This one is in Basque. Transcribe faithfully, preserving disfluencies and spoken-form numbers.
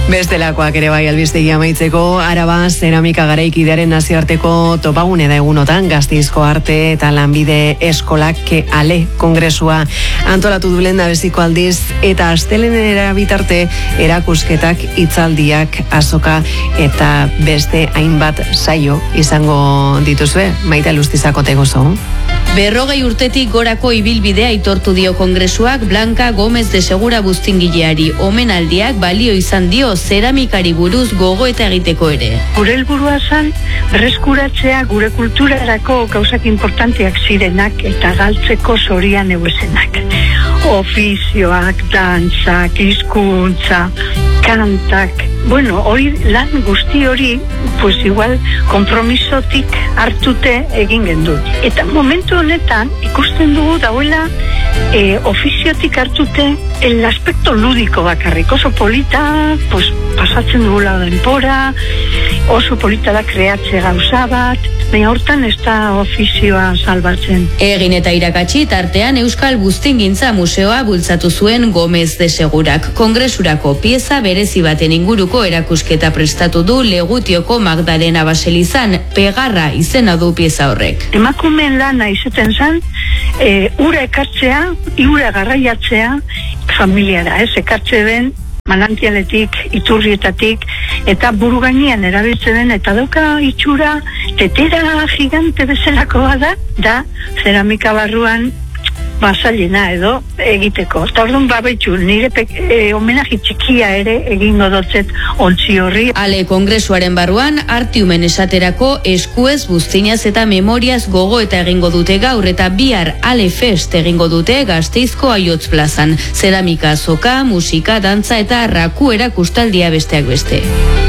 Bestelakoak ere bai albistegi amaitzeko, Araba Zeramika Garaikidearen nazioarteko topagune da egunotan Gasteizko arte eta lanbide eskolak ke ale kongresua antolatu duen da beziko aldiz eta astelenera bitarte erakusketak, hitzaldiak, azoka eta beste hainbat saio izango dituzue. Maite Lustizako tegozo. Berrogei urtetik gorako ibilbidea aitortu dio kongresuak Blanca Gómez de Segura Bustingileari. Omenaldiak balio izan dio zeramikari buruz gogoeta egiteko ere. Gure helburua zen berreskuratzea gure kulturarako gauzak importanteak zirenak eta galtzeko zorian eusenak. Ofizioak, dantzak, hizkuntza, kantak. Bueno, hori lan guzti hori, pues igual kompromisotik hartute egin gendu. Eta momentu honetan ikusten dugu dauela e, ofiziotik hartute el aspekto ludiko bakarrik. Oso polita, pues pasatzen dugula denpora, oso polita da kreatze gauza bat, baina hortan ez da ofizioa salbatzen. Egin eta irakatsi tartean Euskal Buztingintza Museoa bultzatu zuen Gómez de Segurak. Kongresurako pieza berezi baten inguruko erakusketa prestatu du Legutioko Magdalena Baselizan. Pegarra izena du pieza horrek. Emakumeen lana izaten zen, e, ura ekartzea, ura garraiatzea familiara, ez ekartze den manantialetik, iturrietatik, eta buru gainean erabiltzen den, eta dauka itxura, tetera gigante bezalako bada, da zeramika barruan basailena edo egiteko. Eta orduan babetxu, nire e, homenaje txikia ere egingo dotzet ontzi horri. Ale kongresuaren barruan, artiumen esaterako eskuez, buztinaz eta memoriaz gogo eta egingo dute gaur, eta bihar Ale Fest egingo dute Gasteizko Aiotz plazan. Zeramika, azoka, musika, dantza eta raku erakustaldia besteak beste.